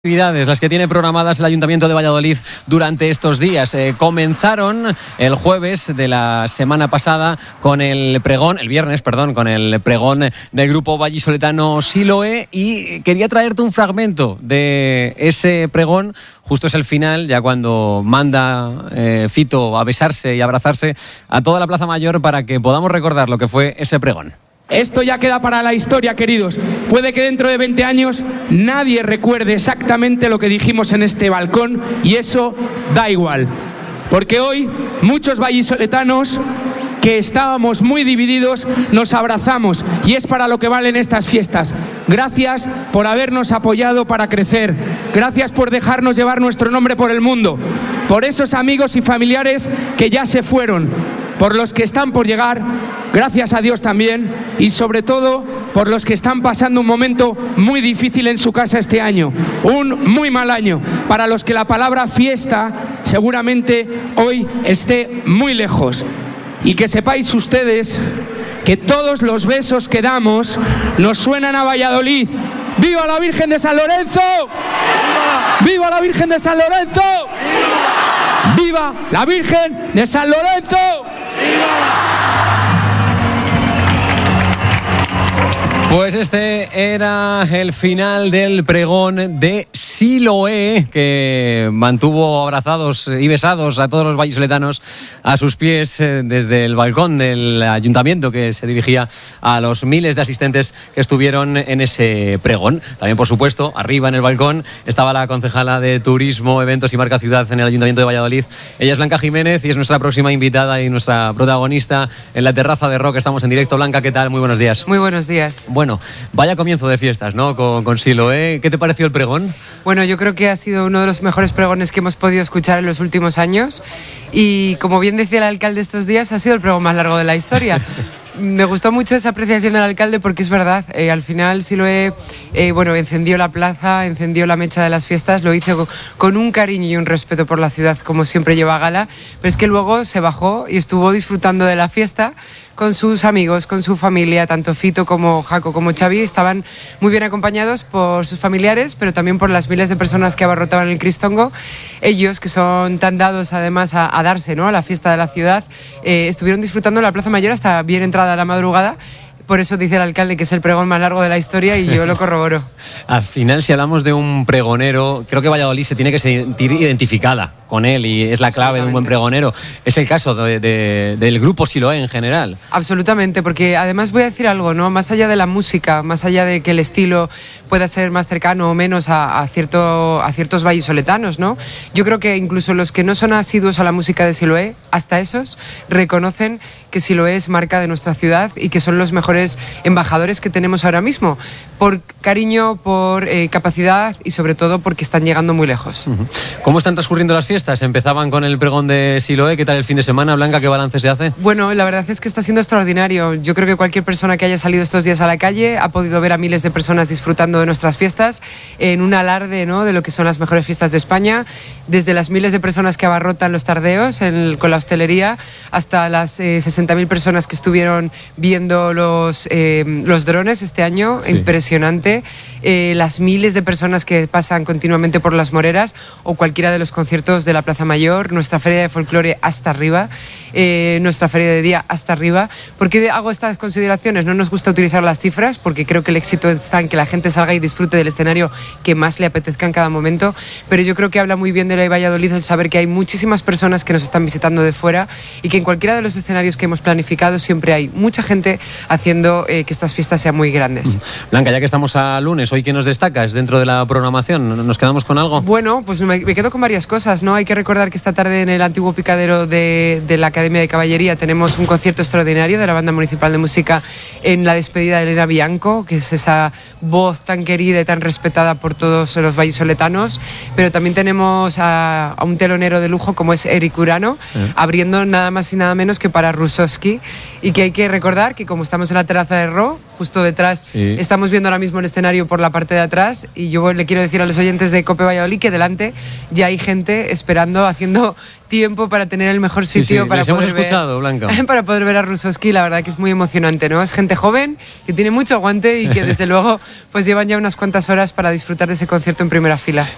Actividades las que tiene programadas el Ayuntamiento de Valladolid durante estos días. Comenzaron el jueves de la semana pasada con el viernes, con el pregón del grupo vallisoletano Siloé, y quería traerte un fragmento de ese pregón. Justo es el final, ya cuando manda Fito a besarse y abrazarse a toda la Plaza Mayor para que podamos recordar lo que fue ese pregón. Esto ya queda para la historia, queridos. Puede que dentro de 20 años nadie recuerde exactamente lo que dijimos en este balcón, y eso da igual. Porque hoy muchos vallisoletanos que estábamos muy divididos nos abrazamos, y es para lo que valen estas fiestas. Gracias por habernos apoyado para crecer. Gracias por dejarnos llevar nuestro nombre por el mundo. Por esos amigos y familiares que ya se fueron, por los que están por llegar, gracias a Dios también, y sobre todo por los que están pasando un momento muy difícil en su casa este año, un muy mal año, para los que la palabra fiesta seguramente hoy esté muy lejos. Y que sepáis ustedes que todos los besos que damos nos suenan a Valladolid. ¡Viva la Virgen de San Lorenzo! ¡Viva la Virgen de San Lorenzo! ¡Viva la Virgen de San Lorenzo! Pues este era el final del pregón de Siloé, que mantuvo abrazados y besados a todos los vallisoletanos a sus pies desde el balcón del ayuntamiento, que se dirigía a los miles de asistentes que estuvieron en ese pregón. También, por supuesto, arriba en el balcón estaba la concejala de Turismo, Eventos y Marca Ciudad en el Ayuntamiento de Valladolid. Ella es Blanca Jiménez y es nuestra próxima invitada y nuestra protagonista en la terraza de Rock. Estamos en directo. Blanca, ¿qué tal? Muy buenos días. Muy buenos días. Bueno, vaya comienzo de fiestas, ¿no? Con Siloé. ¿Qué te pareció el pregón? Bueno, yo creo que ha sido uno de los mejores pregones que hemos podido escuchar en los últimos años, y como bien decía el alcalde estos días, ha sido el pregón más largo de la historia. Me gustó mucho esa apreciación del alcalde, porque es verdad, al final Siloé encendió la plaza, encendió la mecha de las fiestas, lo hizo con un cariño y un respeto por la ciudad, como siempre lleva a gala, pero es que luego se bajó y estuvo disfrutando de la fiesta con sus amigos, con su familia. Tanto Fito como Jaco como Xavi estaban muy bien acompañados por sus familiares, pero también por las miles de personas que abarrotaban el Cristongo. Ellos, que son tan dados además a darse, ¿no?, a la fiesta de la ciudad, estuvieron disfrutando de la Plaza Mayor hasta bien entrada la madrugada. Por eso dice el alcalde que es el pregón más largo de la historia, y yo lo corroboro. Al final, si hablamos de un pregonero, creo que Valladolid se tiene que sentir identificada con él, y es la clave de un buen pregonero. Es el caso del grupo Siloé en general. Absolutamente, porque además voy a decir algo, ¿no? Más allá de la música, más allá de que el estilo pueda ser más cercano o menos a ciertos vallisoletanos, ¿no? Yo creo que incluso los que no son asiduos a la música de Siloé, hasta esos reconocen que Siloé es marca de nuestra ciudad y que son los mejores embajadores que tenemos ahora mismo, por cariño, por capacidad y sobre todo porque están llegando muy lejos. ¿Cómo están transcurriendo las fiestas? Empezaban con el pregón de Siloé. ¿Qué tal el fin de semana, Blanca? ¿Qué balance se hace? Bueno, la verdad es que está siendo extraordinario. Yo creo que cualquier persona que haya salido estos días a la calle ha podido ver a miles de personas disfrutando de nuestras fiestas en un alarde, ¿no?, de lo que son las mejores fiestas de España, desde las miles de personas que abarrotan los tardeos con la hostelería hasta las 60.000 personas que estuvieron viendo los drones este año. Sí. Impresionante. Las miles de personas que pasan continuamente por las Moreras o cualquiera de los conciertos de la Plaza Mayor, nuestra feria de folclore hasta arriba, nuestra feria de día hasta arriba. ¿Por qué hago estas consideraciones? No nos gusta utilizar las cifras, porque creo que el éxito está en que la gente salga y disfrute del escenario que más le apetezca en cada momento, pero yo creo que habla muy bien de la Valladolid el saber que hay muchísimas personas que nos están visitando de fuera, y que en cualquiera de los escenarios que hemos planificado siempre hay mucha gente haciendo que estas fiestas sean muy grandes. Blanca, ya que estamos a lunes, ¿hoy qué nos destacas dentro de la programación? ¿Nos quedamos con algo? Bueno, pues me quedo con varias cosas, ¿no? Hay que recordar que esta tarde en el antiguo picadero de la Academia de Caballería tenemos un concierto extraordinario de la Banda Municipal de Música en la despedida de Elena Bianco, que es esa voz tan querida y tan respetada por todos los vallisoletanos, pero también tenemos a un telonero de lujo como es Eric Urano, abriendo nada más y nada menos que para Rusowski, y que hay que recordar que como estamos en la terraza de Ro, justo detrás, estamos viendo ahora mismo el escenario por la parte de atrás, y yo le quiero decir a los oyentes de COPE Valladolid que delante ya hay gente esperando, haciendo tiempo para tener el mejor sitio para poder escuchado, Blanca. Para poder ver a Rusowski. La verdad que es muy emocionante, ¿no? Es gente joven que tiene mucho aguante y que desde luego pues llevan ya unas cuantas horas para disfrutar de ese concierto en primera fila.